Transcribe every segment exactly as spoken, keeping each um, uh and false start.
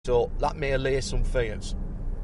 So that may allay some fears.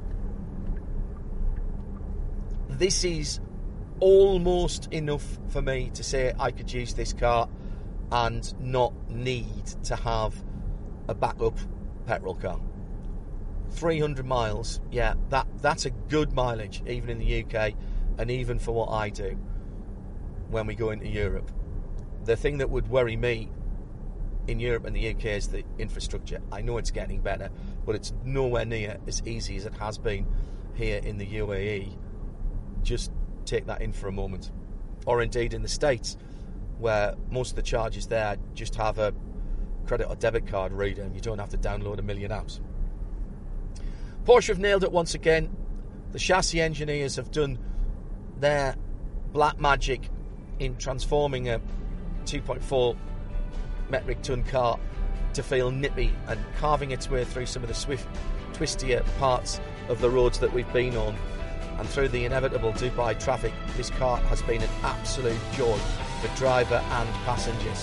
This is almost enough for me to say I could use this car and not need to have a backup petrol car. three hundred miles, yeah, that that's a good mileage, even in the U K, and even for what I do when we go into Europe. The thing that would worry me in Europe and the U K is the infrastructure. I know it's getting better, but it's nowhere near as easy as it has been here in the U A E. Just take that in for a moment. Or indeed in the States, where most of the charges there just have a credit or debit card reader and you don't have to download a million apps. Porsche have nailed it once again. The chassis engineers have done their black magic in transforming a two point four metric ton car to feel nippy and carving its way through some of the swift, twistier parts of the roads that we've been on. And through the inevitable Dubai traffic, this car has been an absolute joy for driver and passengers.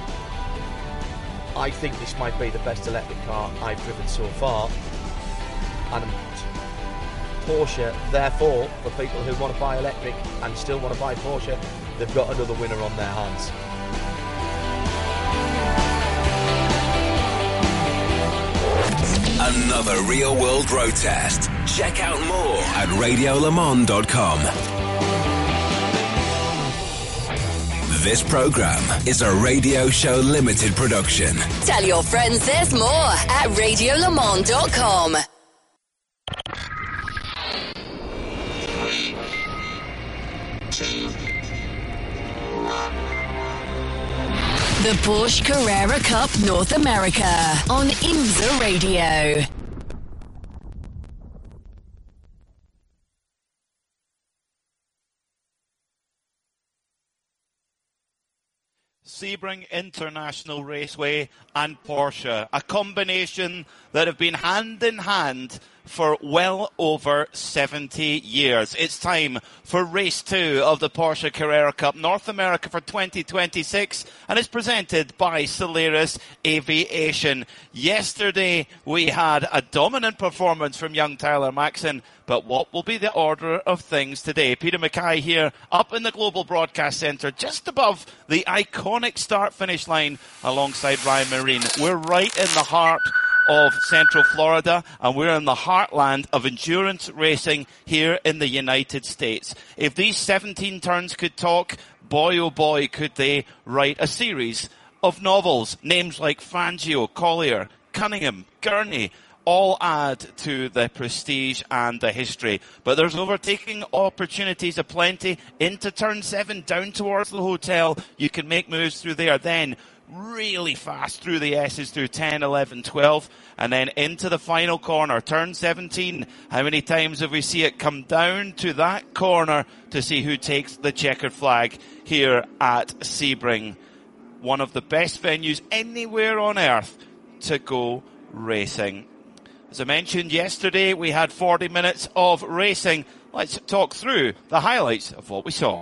I think this might be the best electric car I've driven so far. And Porsche, therefore, for people who want to buy electric and still want to buy Porsche, they've got another winner on their hands. Another real world road test. Check out more at radio le mans dot com. This program is a Radio Show Limited production. Tell your friends there's more at radio le mans dot com. The Porsche Carrera Cup North America on IMSA Radio. Sebring International Raceway and Porsche, a combination that have been hand in hand for well over seventy years. It's time for race two of the Porsche Carrera Cup North America for twenty twenty-six, and it's presented by Solaris Aviation. Yesterday we had a dominant performance from young Tyler Maxson, but what will be the order of things today? Peter Mackay here up in the Global Broadcast Centre, just above the iconic start-finish line alongside Ryan Marine. We're right in the heart of Central Florida, and we're in the heartland of endurance racing here in the United States. If these seventeen turns could talk, boy oh boy could they write a series of novels. Names like Fangio, Collier, Cunningham, Gurney all add to the prestige and the history. But there's overtaking opportunities aplenty into turn seven, down towards the hotel. You can make moves through there. Then really fast through the S's through ten, eleven, twelve, and then into the final corner, turn seventeen. How many times have we seen it come down to that corner to see who takes the checkered flag here at Sebring? One of the best venues anywhere on earth to go racing. As I mentioned yesterday, we had forty minutes of racing. Let's talk through the highlights of what we saw.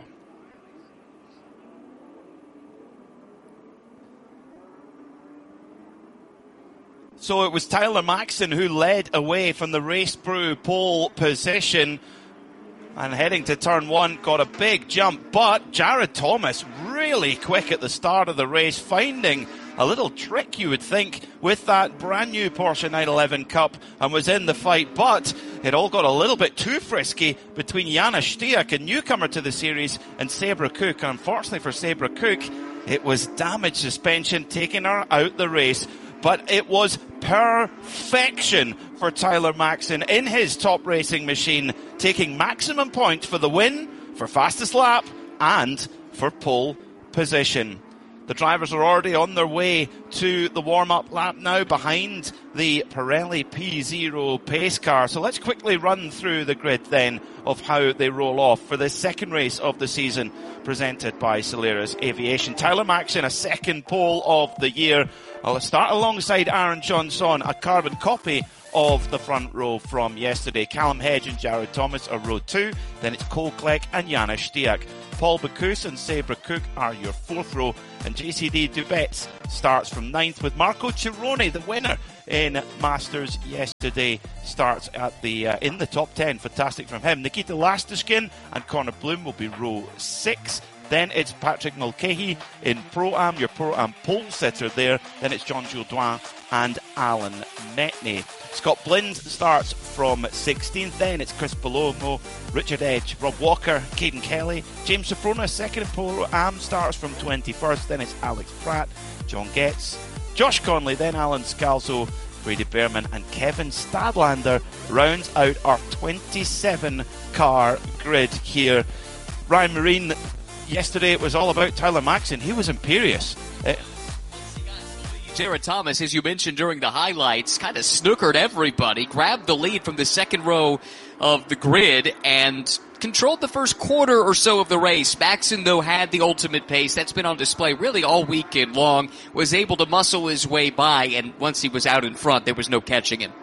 So it was Tyler Maxson who led away from the Race Brew pole position, and heading to turn one got a big jump, but Jared Thomas really quick at the start of the race, finding a little trick, you would think, with that brand new Porsche nine eleven Cup, and was in the fight, but it all got a little bit too frisky between Jana Stiak, a newcomer to the series, and Sabra Cook. Unfortunately for Sabra Cook, it was damaged suspension taking her out the race. But it was perfection for Tyler Maxson in his top racing machine, taking maximum points for the win, for fastest lap, and for pole position. The drivers are already on their way to the warm-up lap now behind the Pirelli P zero pace car. So let's quickly run through the grid then of how they roll off for the second race of the season presented by Solaris Aviation. Tyler Maxson, a second pole of the year. I'll start alongside Aaron Johnson, a carbon copy of the front row from yesterday. Callum Hedge and Jared Thomas are row two. Then it's Cole Kleck and Jana Stiak. Paul Bacus and Sabra Cook are your fourth row. And J C D Dubets starts from ninth with Marco Cirone, the winner in Masters yesterday starts at the uh, in the top ten. Fantastic from him. Nikita Lastiskin and Connor Bloom will be row six. Then it's Patrick Mulcahy in Pro-Am, your Pro-Am pole sitter there. Then it's John Jourdain and Alan Metney. Scott Blind starts from sixteenth. Then it's Chris Palomo, Richard Edge, Rob Walker, Caden Kelly. James Sofrona, second in Pro-Am, starts from twenty-first. Then it's Alex Pratt, John Getz, Josh Conley, then Alan Scalzo, Brady Behrman and Kevin Stadlander rounds out our twenty-seven car grid here. Ryan Marine, yesterday it was all about Tyler Maxson. He was imperious. Uh, Jared Thomas, as you mentioned during the highlights, kind of snookered everybody, grabbed the lead from the second row of the grid and controlled the first quarter or so of the race. Maxson, though, had the ultimate pace. That's been on display really all weekend long. Was able to muscle his way by, and once he was out in front, there was no catching him.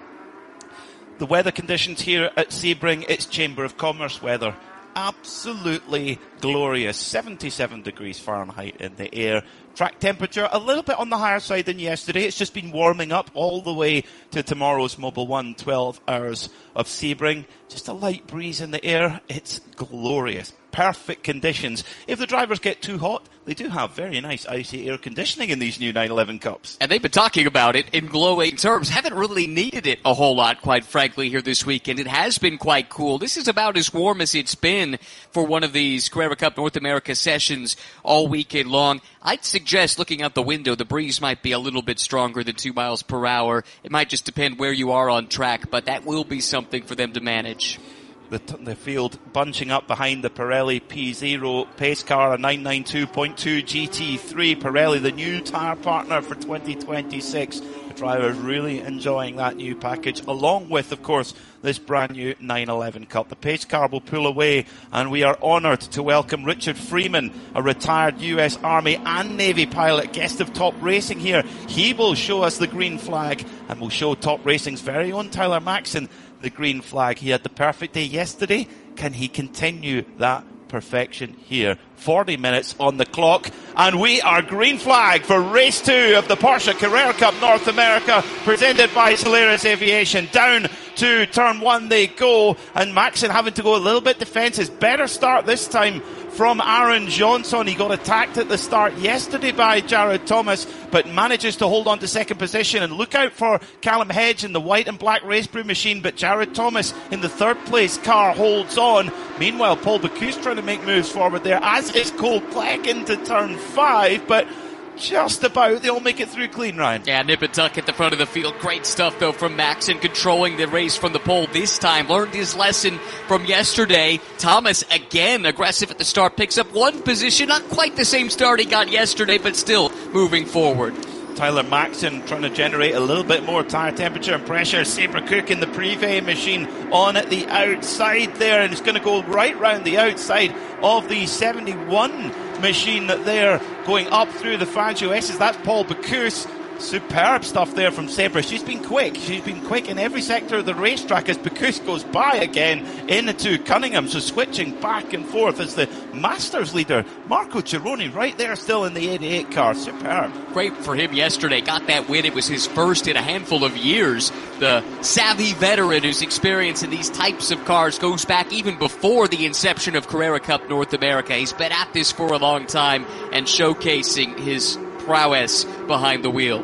The weather conditions here at Sebring, it's Chamber of Commerce weather. Absolutely glorious. seventy-seven degrees Fahrenheit in the air. Track temperature a little bit on the higher side than yesterday. It's just been warming up all the way to tomorrow's Mobil one, twelve hours of Sebring. Just a light breeze in the air. It's glorious. Perfect conditions. If the drivers get too hot, they do have very nice icy air conditioning in these new nine eleven Cups. And they've been talking about it in glowing terms. Haven't really needed it a whole lot, quite frankly, here this weekend. It has been quite cool. This is about as warm as it's been for one of these Carrera Cup North America sessions all weekend long. I'd suggest looking out the window, the breeze might be a little bit stronger than two miles per hour. It might just depend where you are on track, but that will be something for them to manage. The, t- the field bunching up behind the Pirelli P zero pace car, a nine ninety-two point two G T three. Pirelli, the new tyre partner for twenty twenty-six. The drivers really enjoying that new package, along with, of course, this brand new nine eleven Cup. The pace car will pull away, and we are honoured to welcome Richard Freeman, a retired U S Army and Navy pilot, guest of Top Racing here. He will show us the green flag and will show Top Racing's very own Tyler Maxson the green flag. He had the perfect day yesterday. Can he continue that perfection here? forty minutes on the clock, and we are green flag for race two of the Porsche Carrera Cup North America, presented by Solaris Aviation. Down to turn one they go, and Maxson having to go a little bit defensive. Better start this time from Aaron Johnson. He got attacked at the start yesterday by Jared Thomas, but manages to hold on to second position. And look out for Callum Hedge in the white and black race brew machine, but Jared Thomas in the third place car holds on. Meanwhile, Paul Bocuse trying to make moves forward there, as is Cole Pleck into turn five, but just about. They all make it through clean, Ryan. Yeah, nip and tuck at the front of the field. Great stuff, though, from Maxson, controlling the race from the pole this time. Learned his lesson from yesterday. Thomas, again, aggressive at the start. Picks up one position. Not quite the same start he got yesterday, but still moving forward. Tyler Maxson trying to generate a little bit more tyre temperature and pressure. Sabre Cook in the Privé machine on at the outside there, and it's going to go right round the outside of the seventy-one machine there, going up through the Fangio S's. That's Paul Bocuse. Superb stuff there from Sabre. She's been quick. She's been quick in every sector of the racetrack as Bocuse goes by again into Cunningham. So switching back and forth as the Masters leader, Marco Cironi, right there still in the eighty-eight car. Superb. Great for him yesterday. Got that win. It was his first in a handful of years. The savvy veteran whose experience in these types of cars goes back even before the inception of Carrera Cup North America. He's been at this for a long time and showcasing his prowess behind the wheel.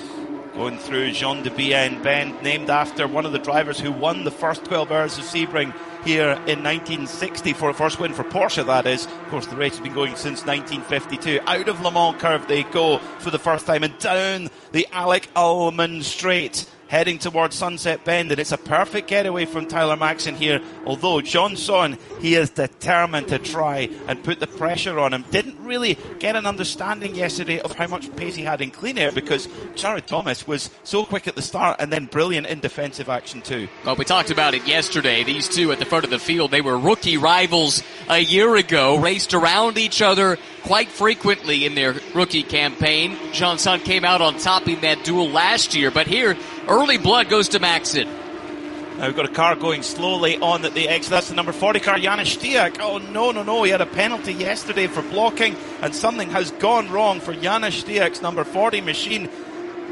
Going through Jean de Bienne Bend, named after one of the drivers who won the first twelve hours of Sebring here in nineteen sixty, for a first win for Porsche, that is. Of course, the race has been going since nineteen fifty-two. Out of Le Mans curve they go for the first time, and down the Alec Ullman straight, heading towards Sunset Bend, and it's a perfect getaway from Tyler Maxson here, although Johnson, he is determined to try and put the pressure on him. Didn't really get an understanding yesterday of how much pace he had in clean air, because Jared Thomas was so quick at the start and then brilliant in defensive action too. Well, we talked about it yesterday. These two at the front of the field, they were rookie rivals a year ago, raced around each other quite frequently in their rookie campaign. Johnson came out on top in that duel last year, but here, early blood goes to Maxson. Now we've got a car going slowly on at the exit. That's the number forty car, Janis Stiak. Oh, no, no, no. He had a penalty yesterday for blocking, and something has gone wrong for Janis Stiak's number forty machine.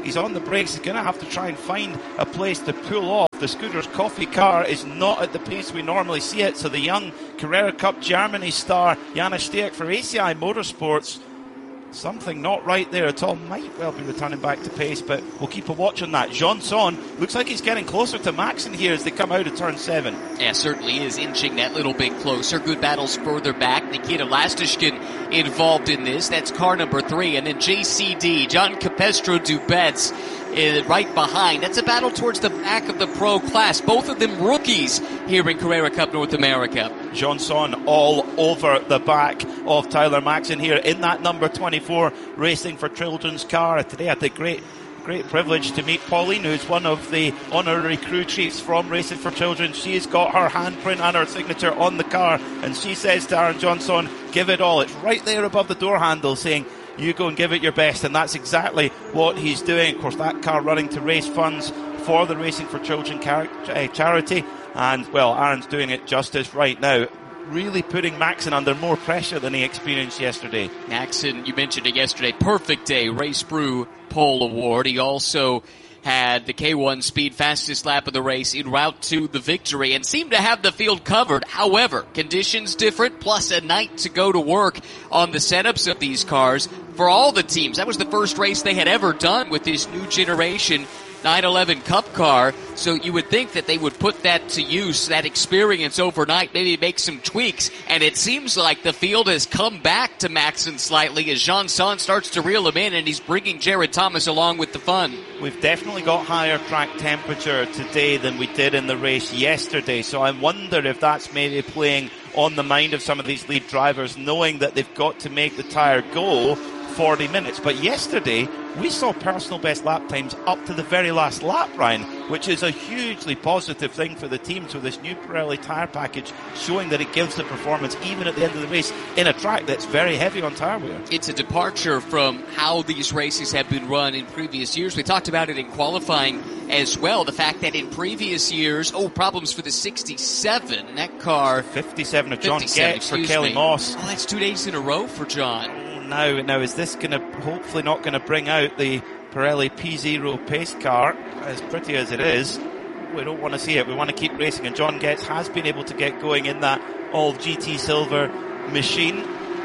He's on the brakes. He's going to have to try and find a place to pull off. The Scooters Coffee car is not at the pace we normally see it, so the young Carrera Cup Germany star Janis Steyr for A C I Motorsports, something not right there at all. Might well be returning back to pace, but we'll keep a watch on that. Jean-Son looks like he's getting closer to Maxson here as they come out of turn seven. Yeah, certainly is inching that little bit closer. Good battles further back. Nikita Lastishkin involved in this. That's car number three. And then J C D, John Capestro Dubets, uh, right behind. That's a battle towards the back of the pro class. Both of them rookies here in Carrera Cup North America. Jean-Son all over the back of Tyler Maxson here in that number twenty-four racing for Children's Car. Today I had the great great privilege to meet Pauline, who's one of the honorary crew chiefs from Racing for Children. She's got her handprint and her signature on the car, and she says to Aaron Jean-Son, give it all. It's right there above the door handle saying, you go and give it your best, and that's exactly what he's doing. Of course, that car running to raise funds for the Racing for Children car- uh, charity, and, well, Aaron's doing it justice right now. Really putting Maxson under more pressure than he experienced yesterday. Maxson, you mentioned it yesterday, perfect day, Race Brew Pole Award. He also had the K one Speed fastest lap of the race en route to the victory and seemed to have the field covered. However, conditions different, plus a night to go to work on the setups of these cars for all the teams. That was the first race they had ever done with this new generation nine eleven Cup car, so you would think that they would put that to use, that experience overnight, maybe make some tweaks, and it seems like the field has come back to Maxson slightly as Jean-Son starts to reel him in, and he's bringing Jared Thomas along with the fun. We've definitely got higher track temperature today than we did in the race yesterday, so I wonder if that's maybe playing on the mind of some of these lead drivers, knowing that they've got to make the tyre go forty minutes. But yesterday, we saw personal best lap times up to the very last lap, Ryan, which is a hugely positive thing for the teams with this new Pirelli tyre package, showing that it gives the performance even at the end of the race in a track that's very heavy on tyre wear. It's a departure from how these races have been run in previous years. We talked about it in qualifying as well. The fact that in previous years, oh, problems for the sixty-seven, that car. fifty-seven of John Getz for Kelly me. Moss. Oh, that's two days in a row for John. Now, now is this going to, hopefully not going to bring out the Pirelli P zero pace car, as pretty as it is? We don't want to see it. We want to keep racing, and John Getz has been able to get going in that all G T Silver machine.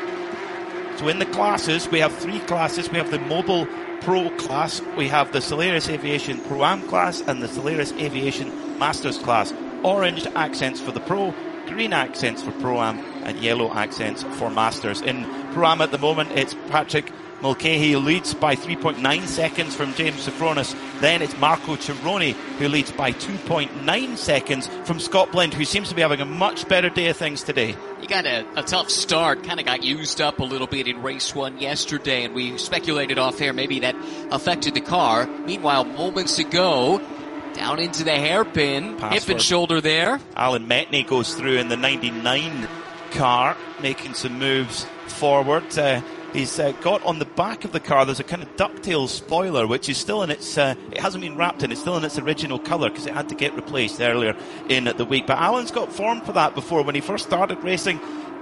So in the classes, we have three classes. We have the Mobile Pro class, we have the Solaris Aviation Pro-Am class, and the Solaris Aviation Masters class. Orange accents for the Pro, green accents for Pro-Am, and yellow accents for Masters. In Pro-Am at the moment, it's Patrick Mulcahy leads by three point nine seconds from James Sofronis. Then it's Marco Cironi who leads by two point nine seconds from Scott Blind, who seems to be having a much better day of things today. He got a, a tough start, kind of got used up a little bit in race one yesterday, and we speculated off air maybe that affected the car. Meanwhile, moments ago, down into the hairpin, hip and shoulder there. Alan Metney goes through in the ninety-nine car, making some moves forward. Uh, he's uh, got on the back of the car, there's a kind of ducktail spoiler, which is still in its, uh, it hasn't been wrapped in, it's still in its original colour because it had to get replaced earlier in the week. But Alan's got formed for that before. When he first started racing,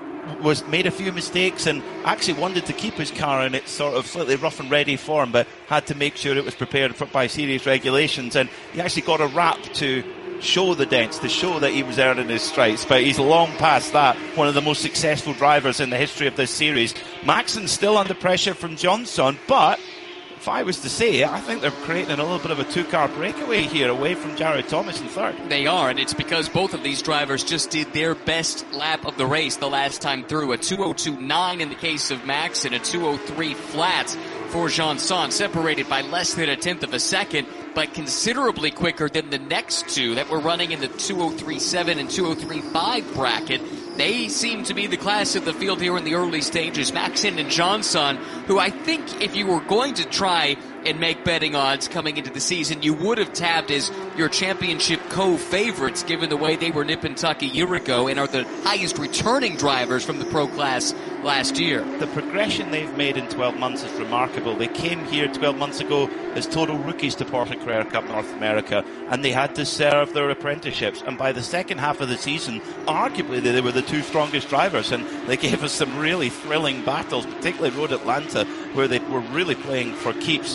was made a few mistakes and actually wanted to keep his car in its sort of slightly rough and ready form, but had to make sure it was prepared for, by series regulations, and he actually got a wrap to show the dents, to show that he was earning his stripes, but he's long past that. One of the most successful drivers in the history of this series. Maxson's still under pressure from Jean-Son, but if I was to say, I think they're creating a little bit of a two-car breakaway here away from Jared Thomas in third. They are, and it's because both of these drivers just did their best lap of the race the last time through. A two oh two point nine in the case of Max and a two oh three flat for Jean-Son, separated by less than a tenth of a second, but considerably quicker than the next two that were running in the two oh three point seven and two oh three point five bracket. They seem to be the class of the field here in the early stages. Maxson and Jean-Son, who I think if you were going to try and make betting odds coming into the season, you would have tabbed as your championship co-favorites given the way they were nip and tuck a year ago and are the highest returning drivers from the pro class last year. The progression they've made in twelve months is remarkable. They came here twelve months ago as total rookies to Porsche Carrera Cup North America, and they had to serve their apprenticeships, and by the second half of the season, arguably they were the two strongest drivers, and they gave us some really thrilling battles, particularly Road Atlanta, where they were really playing for keeps.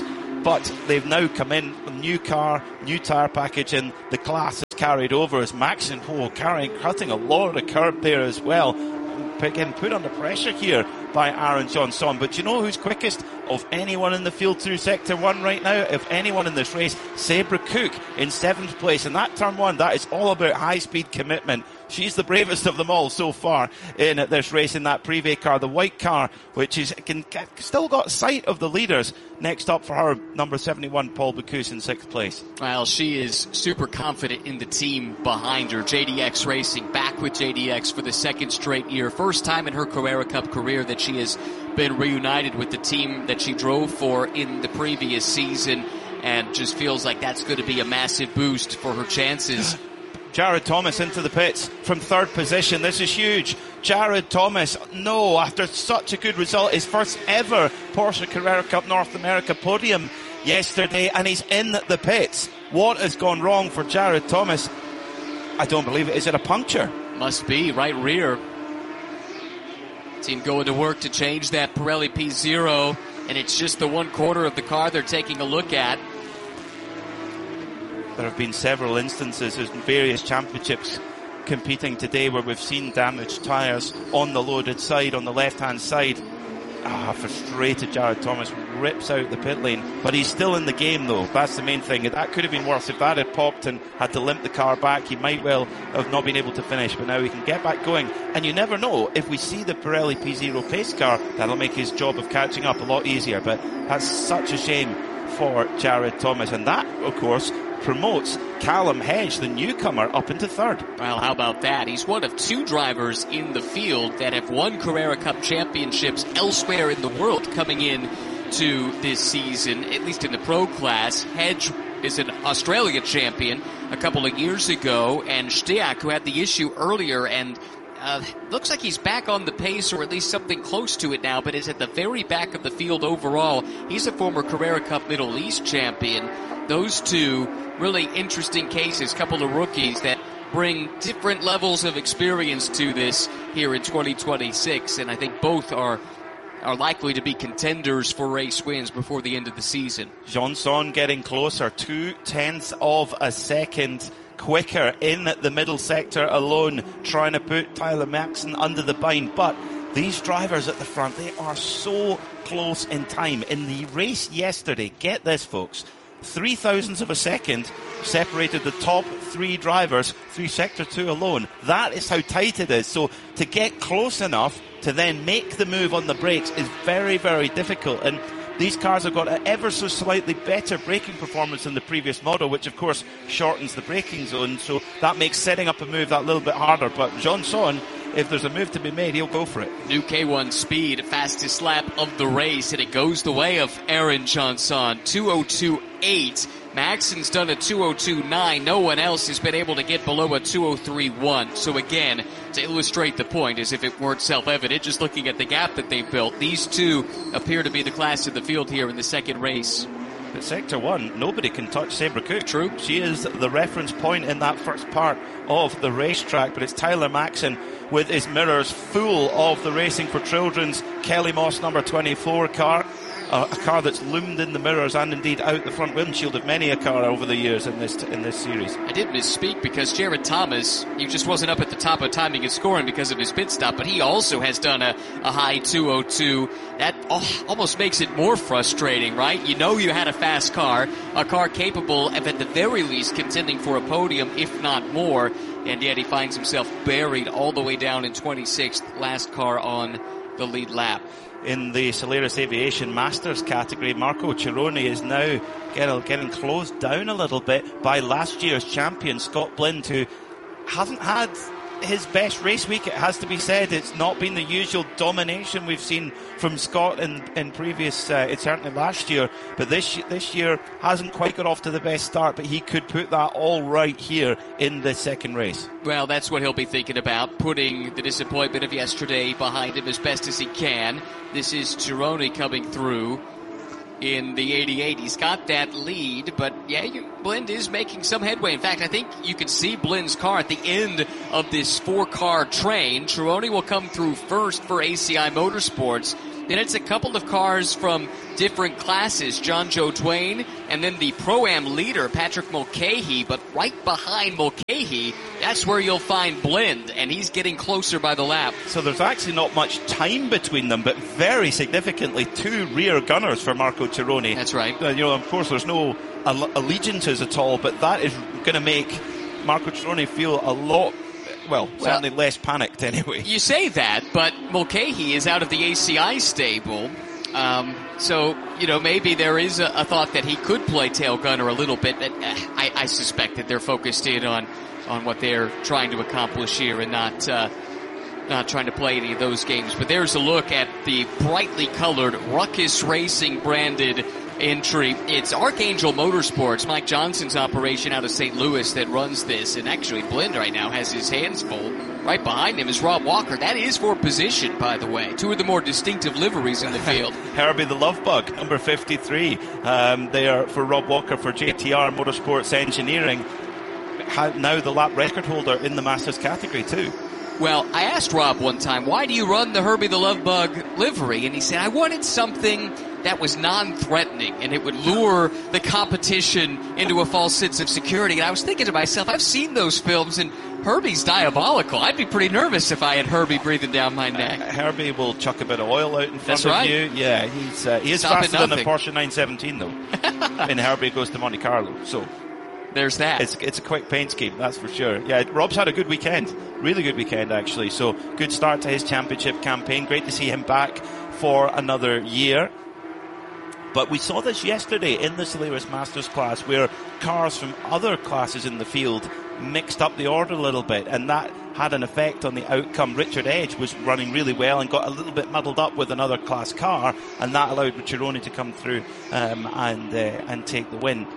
but they've now come in with a new car, new tyre package, and the class has carried over as Maxson, oh, carrying, cutting a lot of curb there as well. Again, put under pressure here by Aaron Johnson. But you know who's quickest of anyone in the field through Sector one right now? If anyone in this race, Sabra Cook in seventh place. And that turn one, that is all about high-speed commitment. She's the bravest of them all so far in this race in that Privé car. The white car, which is can, can, still got sight of the leaders. Next up for her, number seventy-one, Paul Bocuse in sixth place. Well, she is super confident in the team behind her. J D X Racing, back with J D X for the second straight year. First time in her Carrera Cup career that she has been reunited with the team that she drove for in the previous season, and just feels like that's going to be a massive boost for her chances. Jared Thomas into the pits from third position. This is huge. Jared Thomas, no, after such a good result, his first ever Porsche Carrera Cup North America podium yesterday, and he's in the pits. What has gone wrong for Jared Thomas? I don't believe it. Is it a puncture? Must be, right rear. Team going to work to change that Pirelli P zero, and it's just the one quarter of the car they're taking a look at. There have been several instances in various championships competing today where we've seen damaged tyres on the loaded side, on the left-hand side. Ah, frustrated Jared Thomas rips out the pit lane. But he's still in the game, though. That's the main thing. That could have been worse. If that had popped and had to limp the car back, he might well have not been able to finish. But now he can get back going. And you never know. If we see the Pirelli P zero pace car, that'll make his job of catching up a lot easier. But that's such a shame for Jared Thomas. And that, of course, promotes Callum Hedge, the newcomer, up into third. Well, how about that? He's one of two drivers in the field that have won Carrera Cup championships elsewhere in the world coming in to this season, at least in the pro class. Hedge is an Australia champion a couple of years ago, and Stiak, who had the issue earlier, and Uh, looks like he's back on the pace, or at least something close to it now, but is at the very back of the field overall. He's a former Carrera Cup Middle East champion. Those two really interesting cases, couple of rookies that bring different levels of experience to this here in twenty twenty-six, and I think both are are likely to be contenders for race wins before the end of the season. Johnson getting closer, two tenths of a second quicker in the middle sector alone, trying to put Tyler Maxson under the bind. But these drivers at the front, they are so close in time. In the race yesterday, get this, folks, three thousandths of a second separated the top three drivers through sector two alone. That is how tight it is. So to get close enough to then make the move on the brakes is very, very difficult. And these cars have got an ever so slightly better braking performance than the previous model, which of course shortens the braking zone, so that makes setting up a move that little bit harder. But Johnson, if there's a move to be made, he'll go for it. New K one speed, fastest lap of the race, and it goes the way of Aaron Johnson. two oh two point eight. Maxson's done a two oh two point nine. No one else has been able to get below a two oh three point one. So again, to illustrate the point, as if it weren't self-evident, just looking at the gap that they've built, these two appear to be the class of the field here in the second race. But sector one, nobody can touch Sabra Cook. True. She is the reference point in that first part of the racetrack, but it's Tyler Maxson with his mirrors full of the Racing for Children's Kelly Moss number twenty-four car. Uh, a car that's loomed in the mirrors and indeed out the front windshield of many a car over the years in this in this series. I did misspeak because Jared Thomas, he just wasn't up at the top of timing and scoring because of his pit stop, but he also has done a, a high two oh two. That oh, almost makes it more frustrating, right? You know you had a fast car, a car capable of at the very least contending for a podium, if not more, and yet he finds himself buried all the way down in twenty-sixth, last car on the lead lap. In the Solaris Aviation Masters category, Marco Cironi is now getting, getting closed down a little bit by last year's champion, Scott Blind, who hasn't had his best race week, it has to be said. It's not been the usual domination we've seen from Scott in, in previous, uh, it's certainly last year, but this this year hasn't quite got off to the best start, but he could put that all right here in the second race. Well, that's what he'll be thinking about, putting the disappointment of yesterday behind him as best as he can. This is Cironi coming through in the eighty-eight. He's got that lead, but yeah, you, Blind is making some headway. In fact, I think you can see Blind's car at the end of this four-car train. Cironi will come through first for A C I Motorsports, Then it's a couple of cars from different classes, John Joe Twain, and then the Pro-Am leader, Patrick Mulcahy. But right behind Mulcahy, that's where you'll find Blind, and he's getting closer by the lap. So there's actually not much time between them, but very significantly, two rear gunners for Marco Cironi. That's right. Uh, you know, of course, there's no alle- allegiances at all, but that is going to make Marco Cironi feel a lot, well, Well, certainly less panicked anyway. You say that, but Mulcahy is out of the A C I stable. Um, so, you know, maybe there is a, a thought that he could play tail gunner a little bit. But uh, I, I suspect that they're focused in on, on what they're trying to accomplish here and not uh, not trying to play any of those games. But there's a look at the brightly colored Ruckus Racing branded entry. It's Archangel Motorsports, Mike Johnson's operation out of Saint Louis, that runs this. And actually, Blind right now has his hands full. Right behind him is Rob Walker. That is for position, by the way. Two of the more distinctive liveries in the field. Herbie the Love Bug, number fifty-three. Um, they are for Rob Walker for J T R Motorsports Engineering. Now the lap record holder in the Masters category too. Well, I asked Rob one time, why do you run the Herbie the Love Bug livery? And he said, I wanted something that was non-threatening and it would lure the competition into a false sense of security. And I was thinking to myself, I've seen those films and Herbie's diabolical. I'd be pretty nervous if I had Herbie breathing down my neck. Uh, Herbie will chuck a bit of oil out in front That's of right. you. Yeah, he's uh, he is Stop faster at than a nothing. Porsche nine seventeen though. And Herbie goes to Monte Carlo, so There's that. it's it's a quick paint scheme, that's for sure. Yeah, Rob's had a good weekend, really good weekend actually. So good start to his championship campaign. Great to see him back for another year. But we saw this yesterday in the Solaris Masters class, where cars from other classes in the field mixed up the order a little bit, and that had an effect on the outcome. Richard Edge was running really well and got a little bit muddled up with another class car, and that allowed Cironi to come through um, and uh, and take the win.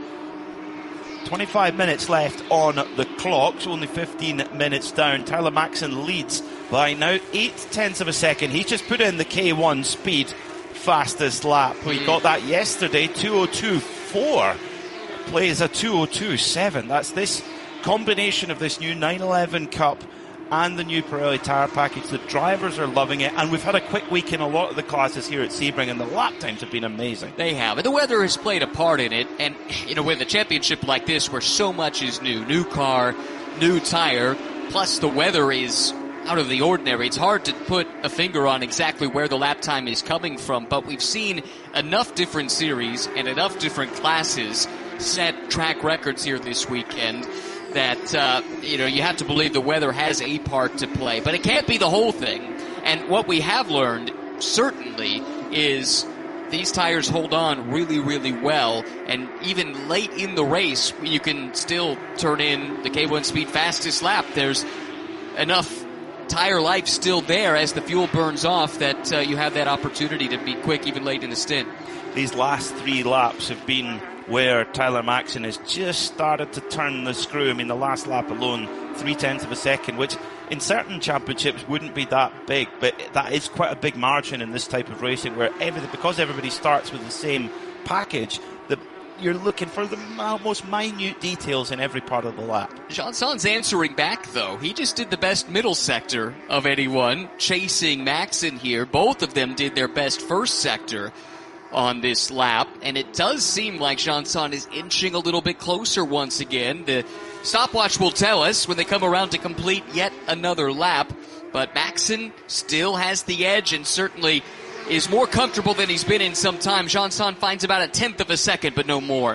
twenty-five minutes left on the clock, so only fifteen minutes down. Tyler Maxson leads by now eight tenths of a second. He's just put in the K one speed fastest lap. We got that yesterday, two oh two point four. Plays a two oh two point seven. That's this combination of this new nine eleven Cup and the new Pirelli tyre package. The drivers are loving it, and we've had a quick week in a lot of the classes here at Sebring, and the lap times have been amazing. They have, and the weather has played a part in it. And you know, with a championship like this, where so much is new, new car, new tire, plus the weather is out of the ordinary, it's hard to put a finger on exactly where the lap time is coming from. But we've seen enough different series and enough different classes set track records here this weekend that, uh, you know, you have to believe the weather has a part to play. But it can't be the whole thing. And what we have learned, certainly, is these tires hold on really, really well. And even late in the race, you can still turn in the K one Speed fastest lap. There's enough tire life still there as the fuel burns off that uh, you have that opportunity to be quick even late in the stint. These last three laps have been where Tyler Maxson has just started to turn the screw. I mean, the last lap alone, three tenths of a second, which in certain championships wouldn't be that big, but that is quite a big margin in this type of racing, where everything, because everybody starts with the same package, the, you're looking for the most minute details in every part of the lap. Jean-Son's answering back, though. He just did the best middle sector of anyone, chasing Maxson here. Both of them did their best first sector on this lap, and it does seem like Jean-Son is inching a little bit closer once again. The stopwatch will tell us when they come around to complete yet another lap, but Maxson still has the edge and certainly is more comfortable than he's been in some time. Jean-Son finds about a tenth of a second, but no more.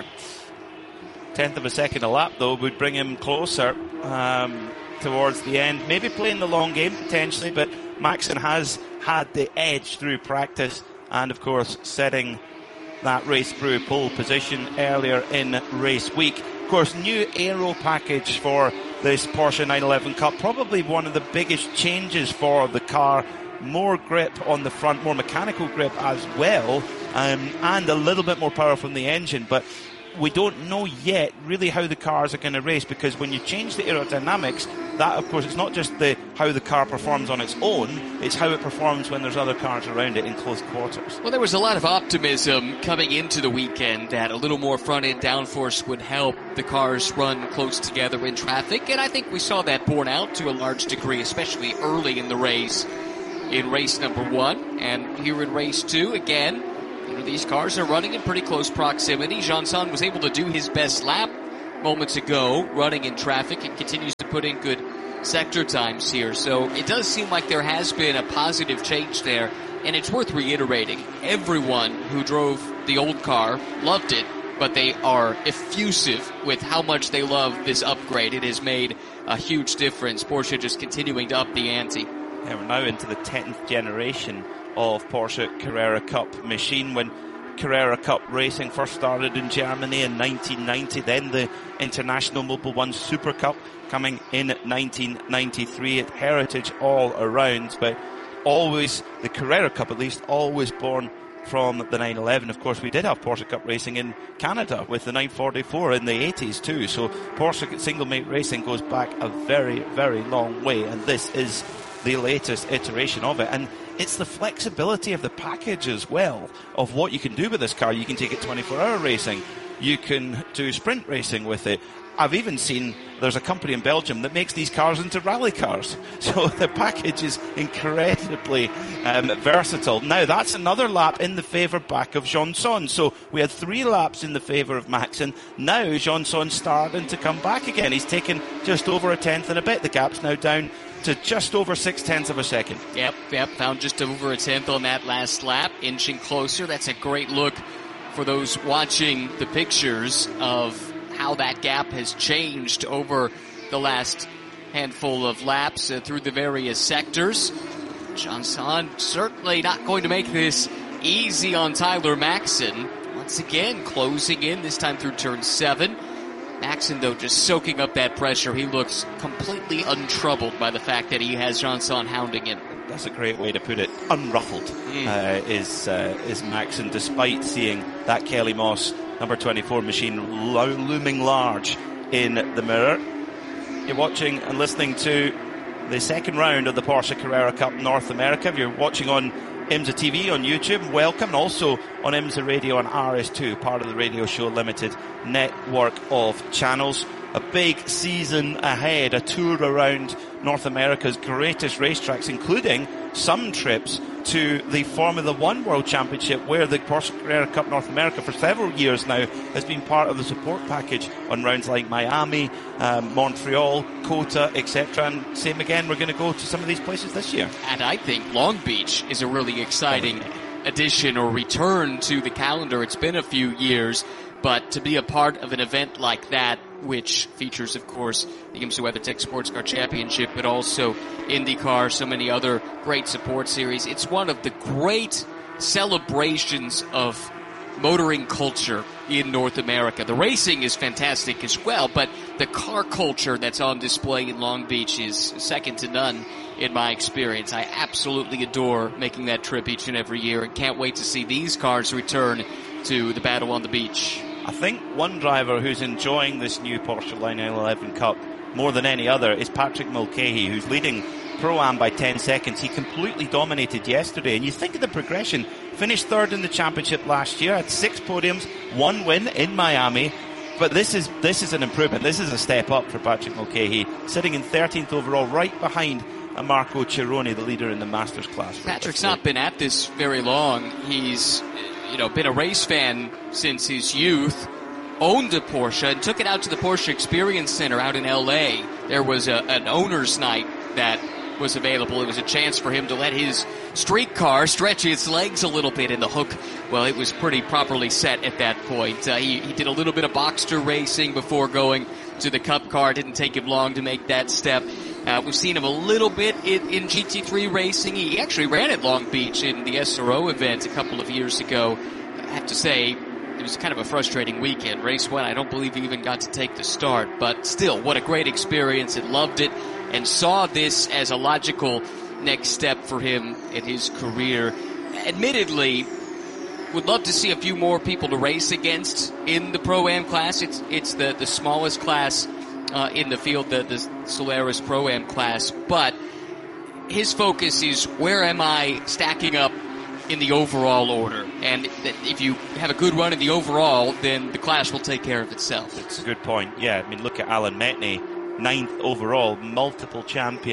Tenth of a second a lap, though, would bring him closer um, towards the end. Maybe playing the long game, potentially, but Maxson has had the edge through practice, and of course setting that race through pole position earlier in race week. Of course, new aero package for this Porsche nine eleven Cup, probably one of the biggest changes for the car. More grip on the front, more mechanical grip as well, um, and a little bit more power from the engine, but we don't know yet really how the cars are going to race, because when you change the aerodynamics, that of course it's not just the how the car performs on its own, it's how it performs when there's other cars around it in close quarters. Well, there was a lot of optimism coming into the weekend that a little more front-end downforce would help the cars run close together in traffic, and I think we saw that borne out to a large degree, especially early in the race. in race number one. And here in race two, again, you know, these cars are running in pretty close proximity. Jean-Son was able to do his best lap moments ago, running in traffic, and continues to put in good sector times here. So it does seem like there has been a positive change there, and it's worth reiterating. Everyone who drove the old car loved it, but they are effusive with how much they love this upgrade. It has made a huge difference. Porsche just continuing to up the ante. Yeah, we're now into the tenth generation of Porsche Carrera Cup machine. When Carrera Cup racing first started in Germany in nineteen ninety, then the International Mobil one Super Cup coming in nineteen ninety-three. At heritage all around, but always the Carrera Cup, at least, always born from the nine eleven. Of course, we did have Porsche Cup racing in Canada with the nine forty-four in the eighties too. So Porsche single mate racing goes back a very, very long way, and this is the latest iteration of it. And it's the flexibility of the package as well, of what you can do with this car. You can take it twenty-four hour racing. You can do sprint racing with it. I've even seen there's a company in Belgium that makes these cars into rally cars. So the package is incredibly um, versatile. Now, that's another lap in the favour back of Jean-Son. So we had three laps in the favour of Max, and now Jean-Son's starting to come back again. He's taken just over a tenth and a bit. The gap's now down to just over six tenths of a second. Yep, yep, found just over a tenth on that last lap, inching closer. That's a great look for those watching the pictures of how that gap has changed over the last handful of laps uh, through the various sectors. Jean-Son certainly not going to make this easy on Tyler Maxson. Once again, closing in, this time through turn seven. Maxson, though, just soaking up that pressure. He looks completely untroubled by the fact that he has Jean-Son hounding him. That's a great way to put it. Unruffled mm. uh, is uh, is Maxson, despite seeing that Kelly Moss number twenty-four machine lo- looming large in the mirror. You're watching and listening to the second round of the Porsche Carrera Cup North America. If you're watching on IMSA T V on YouTube, welcome. And also on IMSA Radio on R S two, part of the Radio Show Limited network of channels. A big season ahead, a tour around North America's greatest racetracks, including some trips to the Formula One World Championship, where the Porsche Carrera Cup North America for several years now has been part of the support package on rounds like Miami, um, Montreal, COTA, et cetera. And same again, we're going to go to some of these places this year. And I think Long Beach is a really exciting addition or return to the calendar. It's been a few years, but to be a part of an event like that, which features, of course, the IMSA WeatherTech Sports Car Championship, but also IndyCar, so many other great support series. It's one of the great celebrations of motoring culture in North America. The racing is fantastic as well, but the car culture that's on display in Long Beach is second to none in my experience. I absolutely adore making that trip each and every year, and can't wait to see these cars return to the battle on the beach. I think one driver who's enjoying this new Porsche nine eleven Cup more than any other is Patrick Mulcahy, who's leading Pro-Am by ten seconds. He completely dominated yesterday, and you think of the progression. Finished third in the championship last year, had six podiums, one win in Miami. But this is this is an improvement. This is a step up for Patrick Mulcahy, sitting in thirteenth overall, right behind Marco Cironi, the leader in the Masters class. Patrick's not been at this very long. He's you know, been a race fan since his youth, owned a Porsche, and took it out to the Porsche Experience Center out in L A. There was a, an owner's night that was available. It was a chance for him to let his street car stretch its legs a little bit in the hook. Well, it was pretty properly set at that point. Uh, he, he did a little bit of Boxster racing before going to the Cup car. It didn't take him long to make that step. Uh, we've seen him a little bit in, in G T three racing. He actually ran at Long Beach in the S R O event a couple of years ago. I have to say, it was kind of a frustrating weekend. Race one, I don't believe he even got to take the start. But still, what a great experience. It loved it and saw this as a logical next step for him in his career. Admittedly, would love to see a few more people to race against in the Pro-Am class. It's, it's the, the smallest class Uh, in the field, the, the Solaris Pro-Am class, but his focus is where am I stacking up in the overall order, and that if you have a good run in the overall, then the class will take care of itself. It's a good point. Yeah, I mean, look at Alan Metney, ninth overall, multiple champion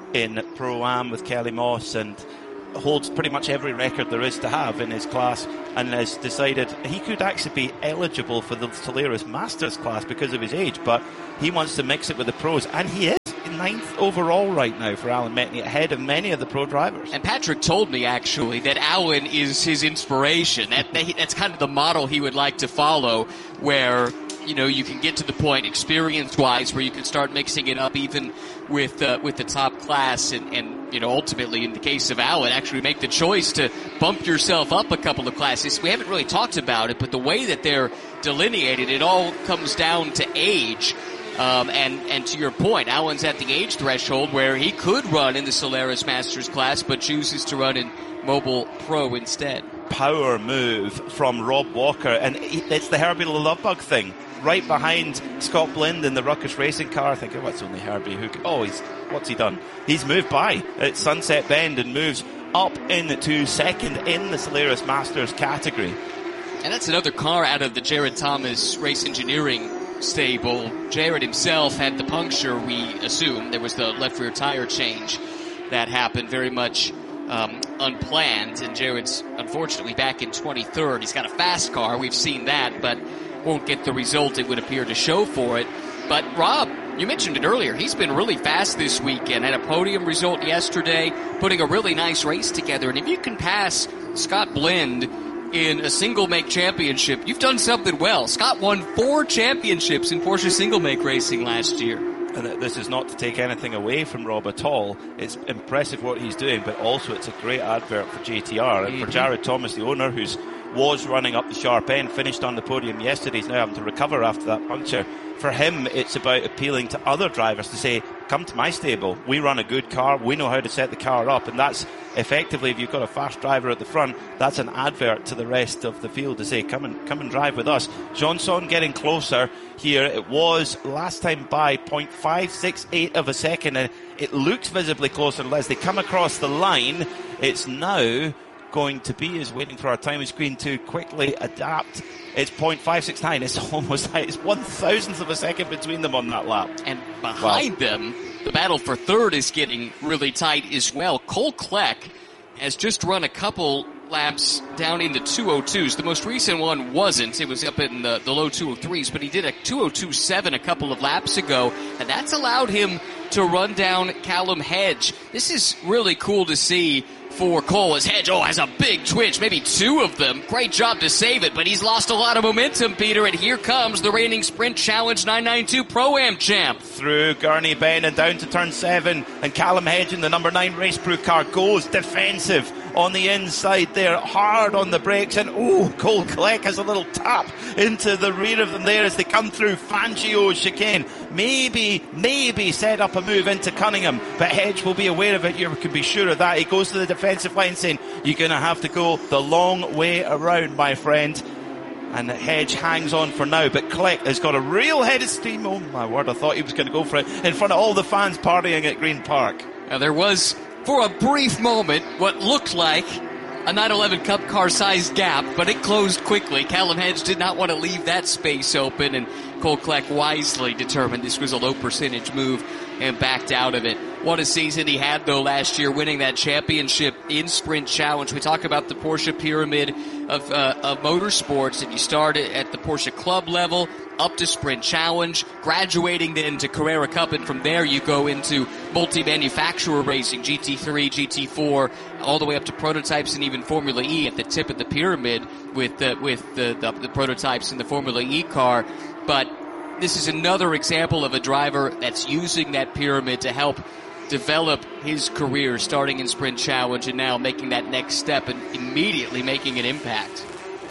in Pro-Am with Kelly Moss and holds pretty much every record there is to have in his class, and has decided he could actually be eligible for the Solaris Masters class because of his age, but he wants to mix it with the pros, and he is ninth overall right now for Alan Metni, ahead of many of the pro drivers. And Patrick told me, actually, that Alan is his inspiration. That, that, that's kind of the model he would like to follow, where, you know, you can get to the point experience-wise where you can start mixing it up even with uh, with the top class and, and, you know, ultimately, in the case of Alan, actually make the choice to bump yourself up a couple of classes. We haven't really talked about it, but the way that they're delineated, it all comes down to age. Um, and, and to your point, Alan's at the age threshold where he could run in the Solaris Masters class, but chooses to run in Mobile Pro instead. Power move from Rob Walker, and it's the Herbie the Lovebug thing. Right behind Scott Blind in the Ruckus Racing car, thinking, what's only Herbie? Who? Oh, he's what's he done? He's moved by at Sunset Bend and moves up into second in the Solaris Masters category. And that's another car out of the Jared Thomas Race Engineering stable. Jared himself had the puncture, we assume. There was the left rear tire change that happened very much um, unplanned, and Jared's unfortunately back in twenty-third. He's got a fast car, we've seen that, but won't get the result it would appear to show for it. But Rob, you mentioned it earlier, he's been really fast this weekend, had a podium result yesterday, putting a really nice race together, and if you can pass Scott Blind in a single-make championship, you've done something well. Scott won four championships in Porsche single-make racing last year. And this is not to take anything away from Rob at all. It's impressive what he's doing, but also it's a great advert for J T R. And mm-hmm. for Jared Thomas, the owner, who's was running up the sharp end, finished on the podium yesterday, he's now having to recover after that puncture. For him, it's about appealing to other drivers to say, come to my stable. We run a good car. We know how to set the car up. And that's effectively, if you've got a fast driver at the front, that's an advert to the rest of the field to say, come and come and drive with us. Johnson getting closer here. It was last time by zero point five six eight of a second. And it looked visibly closer as they come across the line. It's now going to be, is waiting for our timing screen to quickly adapt. It's zero point five six nine. It's almost like it's one thousandth of a second between them on that lap. And behind wow. them, the battle for third is getting really tight as well. Cole Kleck has just run a couple laps down into two oh twos. The most recent one wasn't. It was up in the, the low two oh threes, but he did a two oh two seven a couple of laps ago, and that's allowed him to run down Callum Hedge. This is really cool to see for Cole, as Hedge, oh, has a big twitch, maybe two of them. Great job to save it, but he's lost a lot of momentum, Peter, and here comes the reigning Sprint Challenge nine ninety-two Pro-Am champ. Through Gurney Bend and down to turn seven, and Callum Hedge in the number nine Race Crew car goes defensive on the inside there, hard on the brakes, and oh, Cole Kleck has a little tap into the rear of them there as they come through Fangio's chicane. Maybe, maybe set up a move into Cunningham, but Hedge will be aware of it, you can be sure of that. He goes to the defensive line saying, you're going to have to go the long way around, my friend. And Hedge hangs on for now, but Kleck has got a real head of steam. Oh my word, I thought he was going to go for it in front of all the fans partying at Green Park. Now there was, for a brief moment, what looked like a nine eleven Cup car-sized gap, but it closed quickly. Callum Hedge did not want to leave that space open, and Cole Kleck wisely determined this was a low-percentage move and backed out of it. What a season he had, though, last year, winning that championship in Sprint Challenge. We talk about the Porsche pyramid of, uh, of motorsports, and you start at the Porsche Club level, up to Sprint Challenge, graduating then to Carrera Cup, and from there you go into multi-manufacturer racing, G T three, G T four, all the way up to prototypes and even Formula E at the tip of the pyramid with the, with the, the, the prototypes in the Formula E car. But this is another example of a driver that's using that pyramid to help develop his career, starting in Sprint Challenge and now making that next step and immediately making an impact.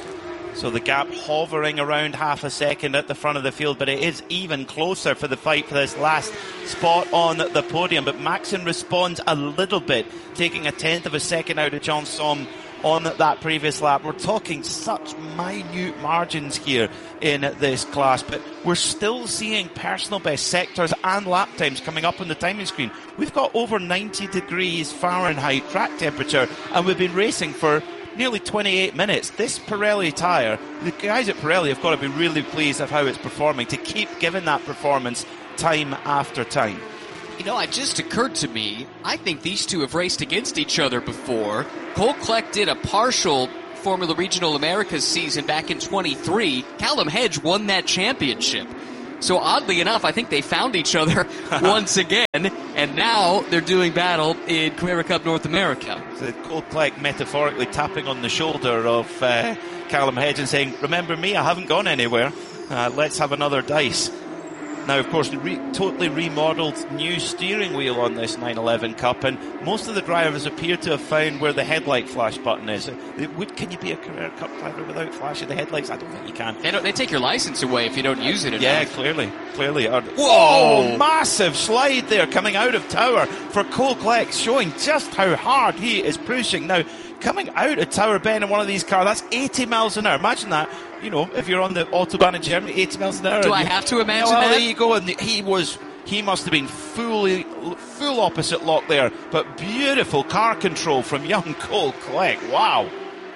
So the gap hovering around half a second at the front of the field, but it is even closer for the fight for this last spot on the podium. But Maxon responds a little bit, taking a tenth of a second out of John Somme on that previous lap. We're talking such minute margins here in this class, but we're still seeing personal best sectors and lap times coming up on the timing screen. We've got over ninety degrees Fahrenheit track temperature, and we've been racing for nearly twenty-eight minutes. This Pirelli tyre, the guys at Pirelli have got to be really pleased of how it's performing, to keep giving that performance time after time. You know, it just occurred to me, I think these two have raced against each other before. Cole Kleck did a partial Formula Regional Americas season back in twenty-three. Callum Hedge won that championship. So oddly enough, I think they found each other once again, and now they're doing battle in Carrera Cup North America. So Cole Kleck metaphorically tapping on the shoulder of uh, Callum Hedge and saying, remember me, I haven't gone anywhere. Uh, let's have another dice. Now, of course, re- totally remodeled new steering wheel on this nine eleven Cup, and most of the drivers appear to have found where the headlight flash button is. It would, can you be a Carrera Cup driver without flashing the headlights? I don't think you can. They, don't, they take your license away if you don't use it enough. Yeah, clearly, clearly. Whoa! Oh, massive slide there coming out of Tower for Cole Kleck, showing just how hard he is pushing. Now, coming out of Tower Bend in one of these cars, that's eighty miles an hour. Imagine that. You know, if you're on the Autobahn in Germany, eighty miles an hour. Do I have to imagine well, that? There you go. And he was, he must have been fully, full opposite lock there. But beautiful car control from young Cole Kleck. Wow.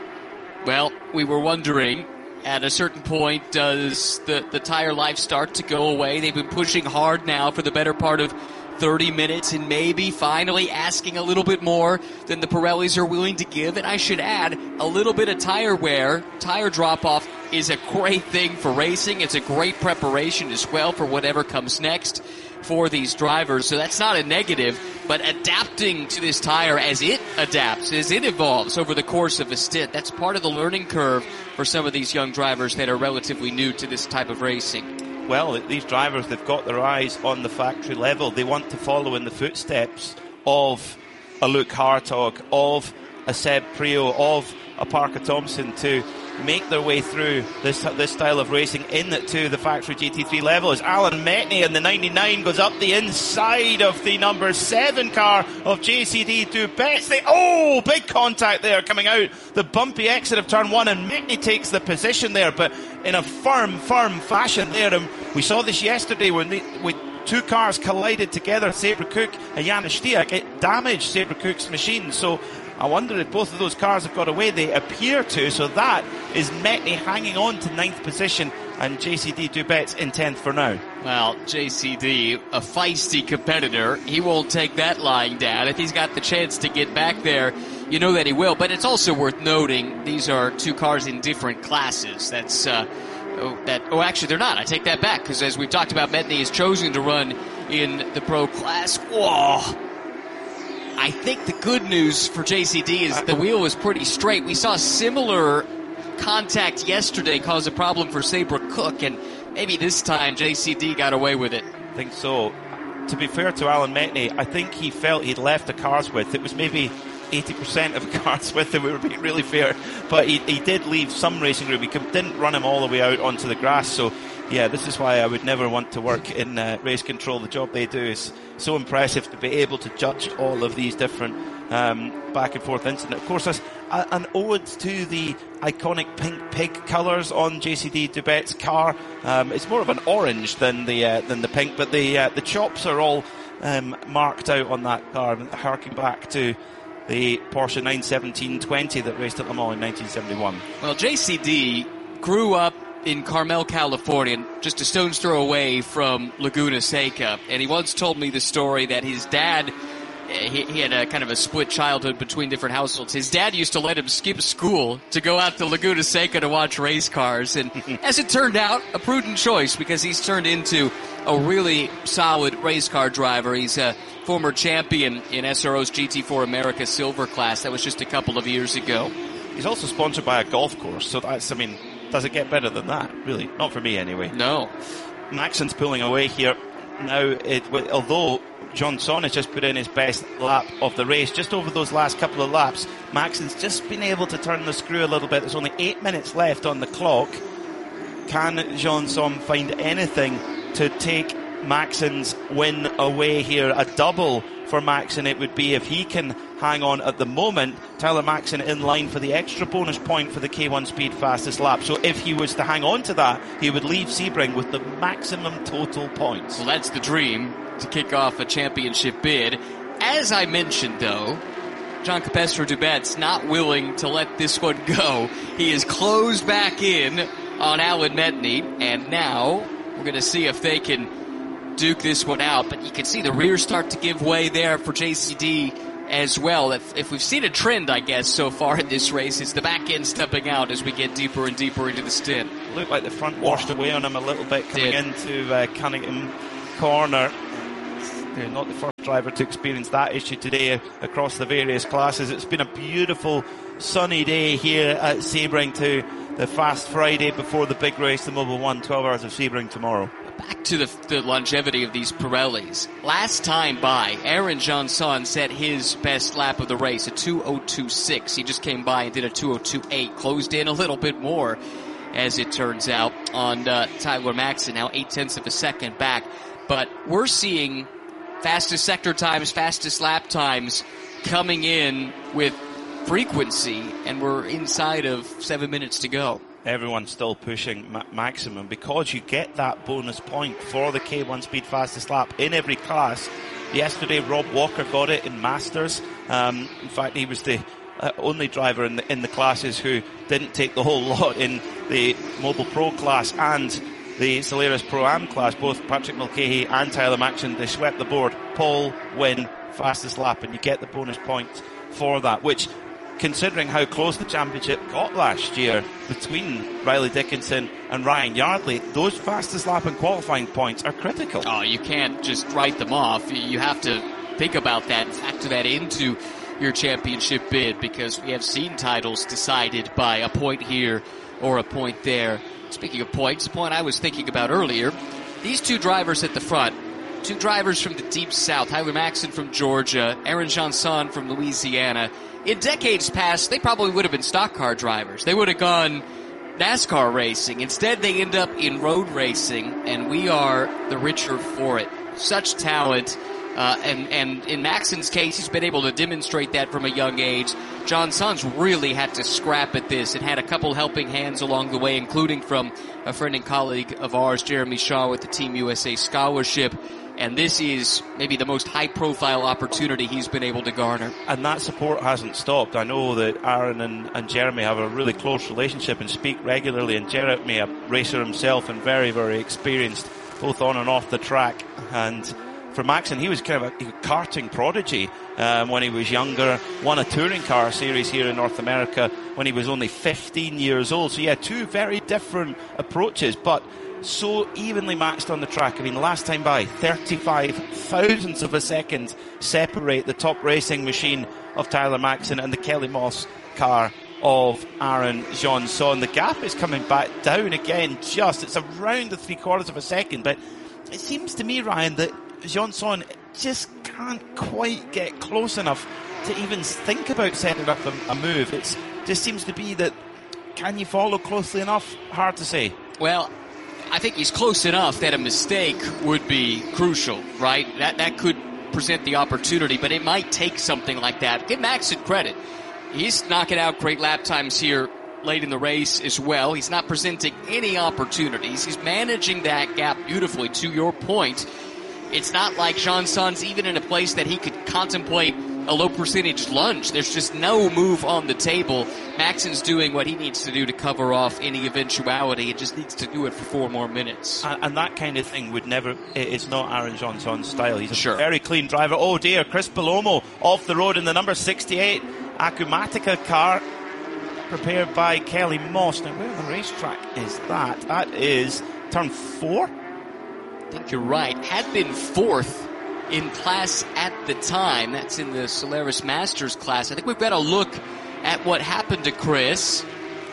Well, we were wondering, at a certain point, does the, the tire life start to go away? They've been pushing hard now for the better part of thirty minutes and maybe finally asking a little bit more than the Pirellis are willing to give. And I should add, a little bit of tire wear, tire drop-off is a great thing for racing. It's a great preparation as well for whatever comes next for these drivers. So that's not a negative, but adapting to this tire as it adapts, as it evolves over the course of a stint, that's part of the learning curve for some of these young drivers that are relatively new to this type of racing. Well, these drivers, they've got their eyes on the factory level. They want to follow in the footsteps of a Luke Hartog, of a Seb Prio, of a Parker Thompson to make their way through this this style of racing into the factory G T three level. As Alan Metney in the ninety-nine goes up the inside of the number seven car of J C D Dupets. They, oh, big contact there coming out the bumpy exit of turn one, and Metney takes the position there, but in a firm, firm fashion there. And we saw this yesterday when they, with two cars collided together, Sabre Cook and Janis Stiak. It damaged Sabre Cook's machine. So I wonder if both of those cars have got away. They appear to. So that is Metney hanging on to ninth position and J C D Dupets in tenth for now. Well, J C D, a feisty competitor. He won't take that lying down. If he's got the chance to get back there, you know that he will. But it's also worth noting these are two cars in different classes. That's uh, oh, that. Oh, actually, they're not. I take that back, because as we've talked about, Metney has chosen to run in the pro class. Whoa! I think the good news for J C D is the wheel was pretty straight. We saw similar contact yesterday cause a problem for Sabre Cook, and maybe this time J C D got away with it. I think so. To be fair to Alan Metney, I think he felt he'd left the cars with. It was maybe eighty percent of the cars with him, we were being really fair. But he, he did leave some racing room. He didn't run him all the way out onto the grass. So, yeah, this is why I would never want to work in uh, race control. The job they do is so impressive to be able to judge all of these different um, back and forth incidents. Of course, there's a, an ode to the iconic pink pig colours on J C D Dupet's car. Um, it's more of an orange than the uh, than the pink, but the uh, the chops are all um, marked out on that car, harking back to the Porsche nine seventeen twenty that raced at Le Mans in nineteen seventy-one. Well, J C D grew up in Carmel, California, just a stone's throw away from Laguna Seca. And he once told me the story that his dad, he, he had a kind of a split childhood between different households. His dad used to let him skip school to go out to Laguna Seca to watch race cars. And as it turned out, a prudent choice, because he's turned into a really solid race car driver. He's a former champion in S R O's G T four America Silver class. That was just a couple of years ago. He's also sponsored by a golf course, so that's, I mean, does it get better than that? Really, not for me anyway. No. Maxon's pulling away here now. It, although John Son has just put in his best lap of the race, just over those last couple of laps, Maxon's just been able to turn the screw a little bit. There's only eight minutes left on the clock. Can John Son find anything to take Maxon's win away here? A double for Maxon it would be if he can hang on at the moment. Tyler Maxon in line for the extra bonus point for the K one Speed fastest lap. So if he was to hang on to that, he would leave Sebring with the maximum total points. Well, that's the dream, to kick off a championship bid. As I mentioned, though, John Capestro Dubet's not willing to let this one go. He is closed back in on Alan Metney, and now we're going to see if they can duke this one out. But you can see the rear start to give way there for J C D as well. If, if we've seen a trend, I guess, so far in this race, it's the back end stepping out as we get deeper and deeper into the stint. Looked like the front washed away on him a little bit coming Did. into uh, Cunningham Corner. They're not the first driver to experience that issue today across the various classes. It's been a beautiful sunny day here at Sebring to the Fast Friday before the big race, the Mobil one, twelve hours of Sebring tomorrow. Back to the, the longevity of these Pirellis. Last time by, Aaron Johnson set his best lap of the race, a two oh two six. He just came by and did a two oh two eight, closed in a little bit more, as it turns out, on uh, Tyler Maxson, now eight tenths of a second back. But we're seeing fastest sector times, fastest lap times coming in with frequency, and we're inside of seven minutes to go. Everyone's still pushing ma- maximum because you get that bonus point for the K one Speed fastest lap in every class. Yesterday, Rob Walker got it in Masters. Um, in fact, he was the uh, only driver in the, in the classes who didn't take the whole lot in the Mobil Pro class and the Solaris Pro-Am class. Both Patrick Mulcahy and Tyler Maxson, they swept the board. Pole, win, fastest lap, and you get the bonus points for that, which, considering how close the championship got last year between Riley Dickinson and Ryan Yardley, those fastest lap and qualifying points are critical. Oh, you can't just write them off. You have to think about that and factor that into your championship bid, because we have seen titles decided by a point here or a point there. Speaking of points, the point I was thinking about earlier, these two drivers at the front, two drivers from the deep south, Tyler Maxson from Georgia, Aaron Johnson from Louisiana. In decades past, they probably would have been stock car drivers. They would have gone NASCAR racing. Instead, they end up in road racing, and we are the richer for it. Such talent. Uh, and, and in Maxson's case, he's been able to demonstrate that from a young age. Johnson's really had to scrap at this and had a couple helping hands along the way, including from a friend and colleague of ours, Jeremy Shaw, with the Team U S A Scholarship. And this is maybe the most high-profile opportunity he's been able to garner. And that support hasn't stopped. I know that Aaron and, and Jeremy have a really close relationship and speak regularly. And Jeremy, a racer himself and very, very experienced, both on and off the track. And for Maxson, he was kind of a, a karting prodigy um, when he was younger. Won a touring car series here in North America when he was only fifteen years old. So, yeah, two very different approaches, but so evenly matched on the track. I mean, last time by, thirty-five thousandths of a second separate the top racing machine of Tyler Maxson and the Kelly Moss car of Aaron Johnson. The gap is coming back down again, just. It's around the three quarters of a second, but it seems to me, Ryan, that Johnson just can't quite get close enough to even think about setting up a, a move. It just seems to be that, can you follow closely enough? Hard to say. Well, I think he's close enough that a mistake would be crucial, right? That that could present the opportunity, but it might take something like that. Give Maxson credit. He's knocking out great lap times here late in the race as well. He's not presenting any opportunities. He's managing that gap beautifully, to your point. It's not like Johnson's even in a place that he could contemplate a low percentage lunge. There's just no move on the table. Maxson's doing what he needs to do to cover off any eventuality. It just needs to do it for four more minutes. And, and that kind of thing would never, it's not Aaron Johnson's style. He's a sure. very clean driver. Oh dear, Chris Palomo off the road in the number sixty-eight Acumatica car, prepared by Kelly Moss. Now, where on the racetrack is that? That is turn four? I think you're right. Had been fourth in class at the time. That's in the Solaris Masters class. I think we've got to look at what happened to Chris.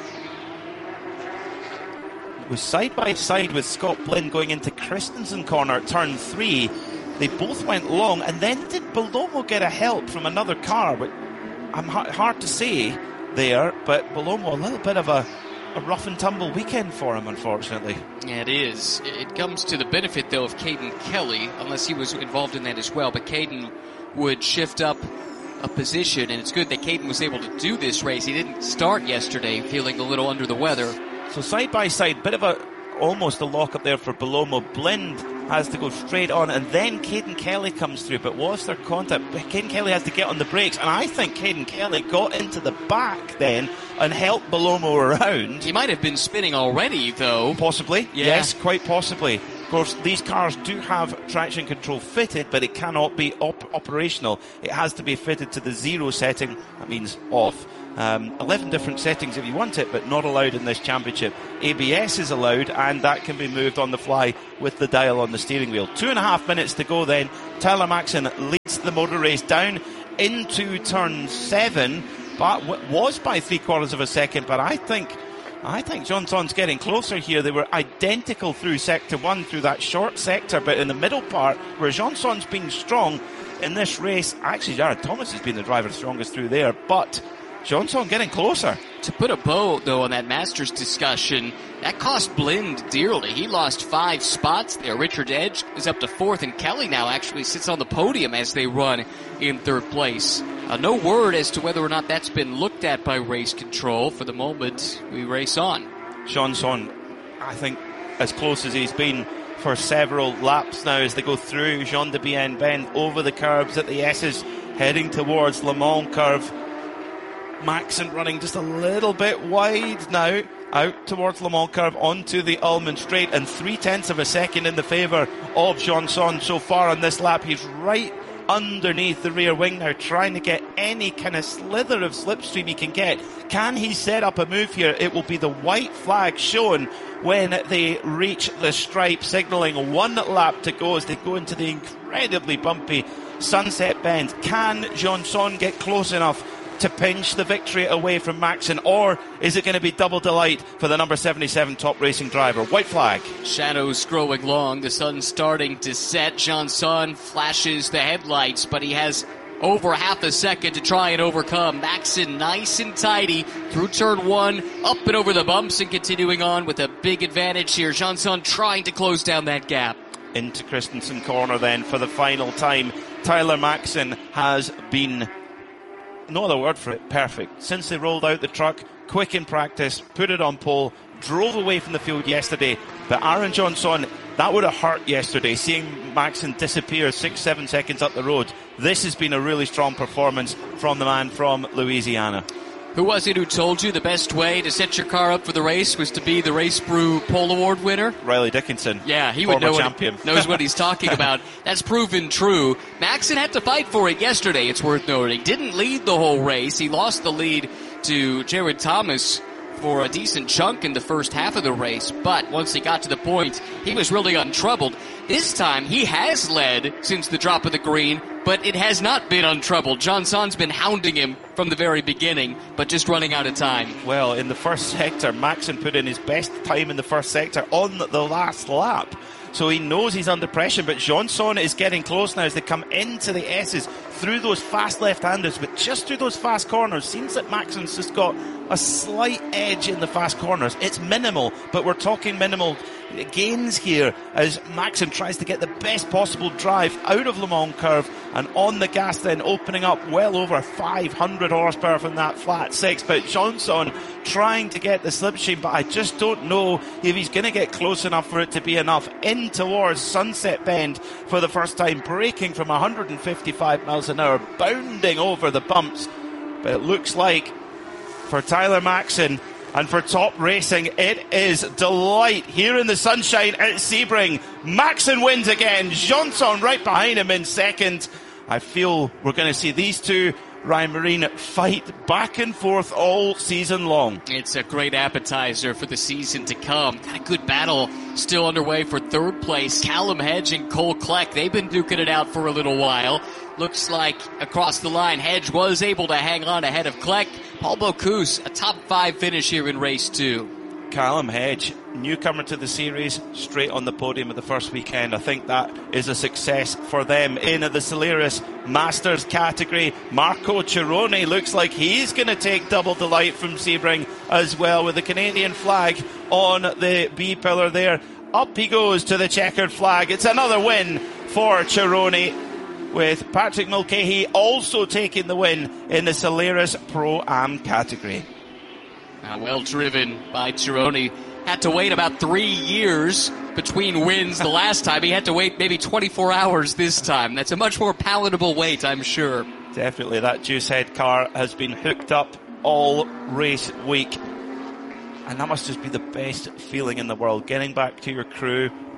It was side by side with Scott Blinn going into Christensen corner at turn three. They both went long, and then did Palomo get a help from another car? But I'm ha- hard to say there, but Palomo, a little bit of a A rough and tumble weekend for him, unfortunately. Yeah, it is. It comes to the benefit, though, of Caden Kelly, unless he was involved in that as well. But Caden would shift up a position, and it's good that Caden was able to do this race. He didn't start yesterday feeling a little under the weather. So side by side, bit of a almost a lock up there for Palomo. Blind has to go straight on, and then Caden Kelly comes through. But was there contact? Caden Kelly has to get on the brakes, and I think Caden Kelly got into the back then and helped Palomo around. He might have been spinning already, though. Possibly, yeah. Yes, quite possibly. Of course, these cars do have traction control fitted, but it cannot be op- operational. It has to be fitted to the zero setting. That means off. Um, eleven different settings if you want it, but not allowed in this championship. A B S is allowed, and that can be moved on the fly with the dial on the steering wheel. Two and a half minutes to go then. Tyler Maxson leads the motor race down into turn seven, but w- was by three quarters of a second, but I think I think Johnson's getting closer here. They were identical through sector one, through that short sector, but in the middle part, where Johnson's been strong in this race, actually Jared Thomas has been the driver strongest through there, but Johnson getting closer. To put a bow, though, on that Masters discussion, that cost Blind dearly. He lost five spots there. Richard Edge is up to fourth, and Kelly now actually sits on the podium as they run in third place. Uh, no word as to whether or not that's been looked at by race control. For the moment, we race on. Johnson, I think, as close as he's been for several laps now as they go through Jean de Bienne Bend, over the curbs at the S's, heading towards Le Mans curve. Maxson running just a little bit wide now, out towards Le Mans curve onto the Ulmann straight, and three tenths of a second in the favour of Johnson so far on this lap. He's right underneath the rear wing now, trying to get any kind of slither of slipstream he can get. Can he set up a move here? It will be the white flag shown when they reach the stripe, signalling one lap to go as they go into the incredibly bumpy Sunset Bend. Can Johnson get close enough to pinch the victory away from Maxson, or is it going to be double delight for the number seventy-seven top racing driver? White flag. Shadows growing long, the sun's starting to set. Johnson flashes the headlights, but he has over half a second to try and overcome. Maxson nice and tidy through turn one, up and over the bumps, and continuing on with a big advantage here. Johnson trying to close down that gap. Into Christensen corner then for the final time. Tyler Maxson has been, no other word for it, perfect. Since they rolled out the truck, quick in practice, put it on pole, drove away from the field yesterday. But Aaron Johnson, that would have hurt yesterday, seeing Maxson disappear six, seven seconds up the road. This has been a really strong performance from the man from Louisiana. Who was it who told you the best way to set your car up for the race was to be the Race Brew Pole Award winner? Riley Dickinson. Yeah, he would know champion. What, knows what he's talking about. That's proven true. Maxson had to fight for it yesterday, it's worth noting. Didn't lead the whole race. He lost the lead to Jared Thomas for a decent chunk in the first half of the race, but once he got to the point, he was really untroubled. This time, he has led since the drop of the green, but it has not been untroubled. Johnson's been hounding him from the very beginning, but just running out of time. Well, in the first sector, Maxson put in his best time in the first sector on the last lap. So he knows he's under pressure, but Johnson is getting close now as they come into the S's through those fast left-handers, but just through those fast corners. Seems that Maxson's just got a slight edge in the fast corners. It's minimal, but we're talking minimal gains here as Maxson tries to get the best possible drive out of Le Mans curve and on the gas, then opening up well over five hundred horsepower from that flat six. But Johnson trying to get the slipstream, but I just don't know if he's going to get close enough for it to be enough. In towards Sunset Bend for the first time, braking from one hundred fifty-five miles an hour, bounding over the bumps. But it looks like for Tyler Maxson and for Top Racing, it is delight here in the sunshine at Sebring. Maxson wins again. Johnson right behind him in second. I feel we're going to see these two, Ryan Marine, fight back and forth all season long. It's a great appetizer for the season to come. Got a good battle still underway for third place. Callum Hedge and Cole Kleck, they've been duking it out for a little while. Looks like across the line, Hedge was able to hang on ahead of Kleck. Paul Bocuse, a top five finish here in race two. Callum Hedge, newcomer to the series, straight on the podium of the first weekend. I think that is a success for them. In the Solaris Masters category, Marco Cirone looks like he's going to take double delight from Sebring as well, with the Canadian flag on the B pillar there. Up he goes to the checkered flag. It's another win for Cirone, with Patrick Mulcahy also taking the win in the Solaris Pro-Am category. Uh, well driven by Cirone. Had to wait about three years between wins the last time. He had to wait maybe twenty-four hours this time. That's a much more palatable wait, I'm sure. Definitely, that Juicehead car has been hooked up all race week. And that must just be the best feeling in the world. Getting back to your crew,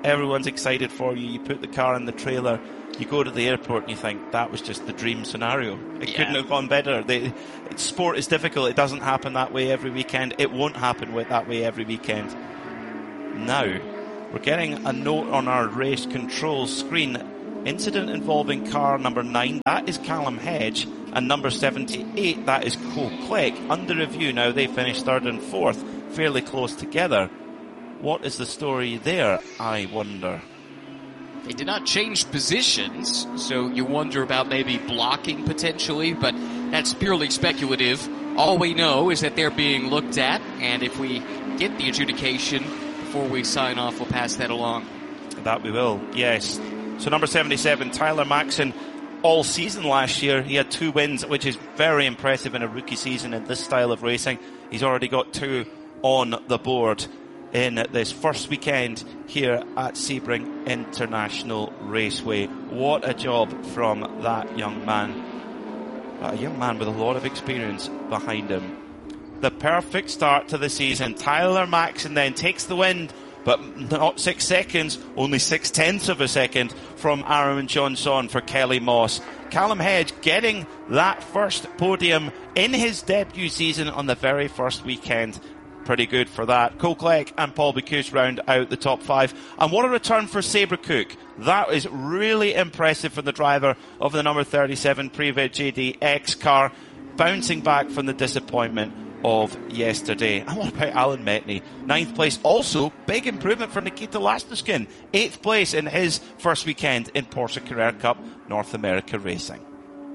everyone's excited for you. You put the car in the trailer, you go to the airport and you think, that was just the dream scenario. It yeah. couldn't have gone better. The, sport is difficult. It doesn't happen that way every weekend. It won't happen with that way every weekend. Now, we're getting a note on our race control screen. Incident involving car number nine, that is Callum Hedge, and number seventy-eight, that is Cole Clegg. Under review now, they finished third and fourth, fairly close together. What is the story there, I wonder? They did not change positions, so you wonder about maybe blocking potentially, but that's purely speculative. All we know is that they're being looked at, and if we get the adjudication before we sign off, we'll pass that along. That we will, yes. So number seventy-seven, Tyler Maxson, all season last year, he had two wins, which is very impressive in a rookie season in this style of racing. He's already got two on the board in this first weekend here at Sebring International Raceway. What a job from that young man. A young man with a lot of experience behind him. The perfect start to the season. Tyler Maxson then takes the win, but not six seconds, only six tenths of a second from Aaron Johnson for Kelly Moss. Callum Hedge getting that first podium in his debut season on the very first weekend. Pretty good for that. Cole Clegg and Paul Bocuse round out the top five. And what a return for Sabre Cook. That is really impressive for the driver of the number thirty-seven Privet J D X car, bouncing back from the disappointment of yesterday. And what about Alan Metney? Ninth place. Also, big improvement for Nikita Lastuskin. Eighth place in his first weekend in Porsche Carrera Cup North America Racing.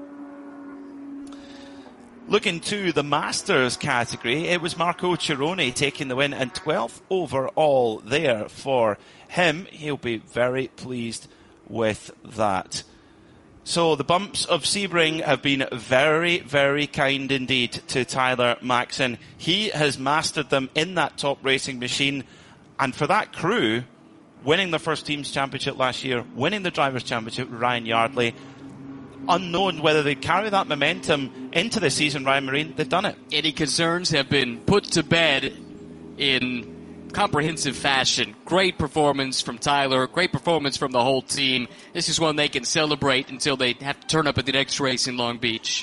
Looking to the Masters category, it was Marco Cirone taking the win and twelfth overall there for him. He'll be very pleased with that. So the bumps of Sebring have been very, very kind indeed to Tyler Maxson. He has mastered them in that top racing machine. And for that crew, winning the first team's championship last year, winning the drivers' championship with Ryan Yardley, unknown whether they carry that momentum into the season, Ryan Marine, they've done it. Any concerns have been put to bed in comprehensive fashion. Great performance from Tyler, great performance from the whole team. This is one they can celebrate until they have to turn up at the next race in Long Beach.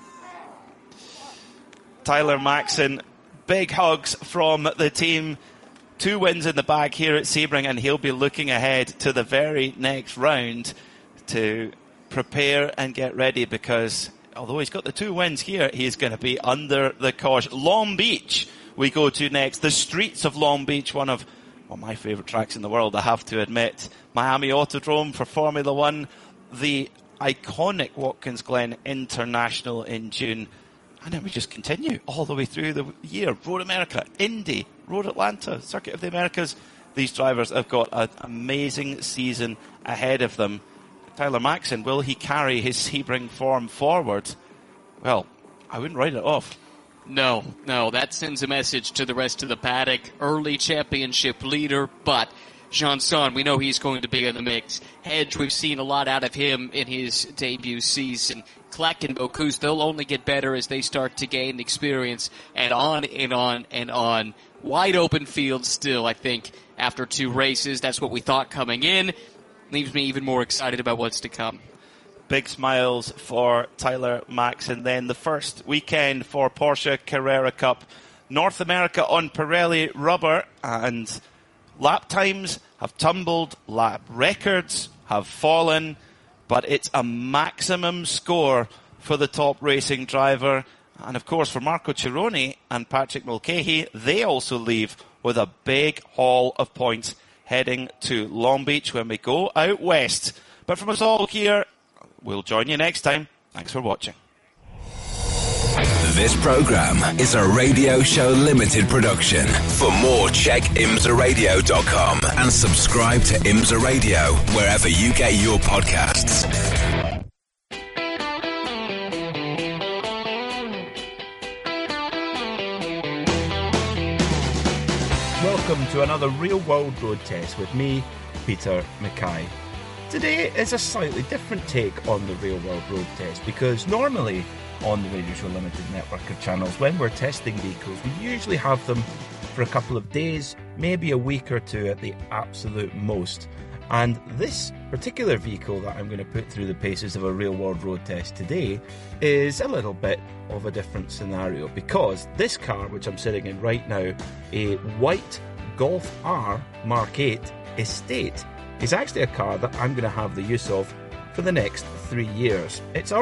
Tyler Maxson, big hugs from the team. Two wins in the bag here at Sebring, and he'll be looking ahead to the very next round to prepare and get ready, because although he's got the two wins here, he's going to be under the cosh. Long Beach we go to next. The streets of Long Beach, one of well, my favourite tracks in the world, I have to admit. Miami Autodrome for Formula One, the iconic Watkins Glen International in June. And then we just continue all the way through the year. Road America, Indy, Road Atlanta, Circuit of the Americas. These drivers have got an amazing season ahead of them. Tyler Maxson, will he carry his Sebring form forward? Well, I wouldn't write it off. No, no, that sends a message to the rest of the paddock. Early championship leader, but Johnson, we know he's going to be in the mix. Hedge, we've seen a lot out of him in his debut season. Clegg and Bocuse, they'll only get better as they start to gain experience, and on and on and on. Wide open field still, I think, after two races. That's what we thought coming in. Leaves me even more excited about what's to come. Big smiles for Tyler Maxson. Then the first weekend for Porsche Carrera Cup North America on Pirelli rubber, and lap times have tumbled, lap records have fallen, but it's a maximum score for the top racing driver. And of course for Marco Cirone and Patrick Mulcahy, they also leave with a big haul of points heading to Long Beach when we go out west. But from us all here, we'll join you next time. Thanks for watching. This program is a Radio Show Limited production. For more, check imsa radio dot com and subscribe to IMSA Radio wherever you get your podcasts. Welcome to another Real World Road Test with me, Peter Mackay. Today is a slightly different take on the Real World Road Test, because normally on the Radio Show Limited network of channels. When we're testing vehicles, we usually have them for a couple of days, maybe a week or two at the absolute most. And this particular vehicle that I'm going to put through the paces of a real-world road test today is a little bit of a different scenario, because this car, which I'm sitting in right now, a white Golf R Mark eight Estate, is actually a car that I'm going to have the use of for the next three years. It's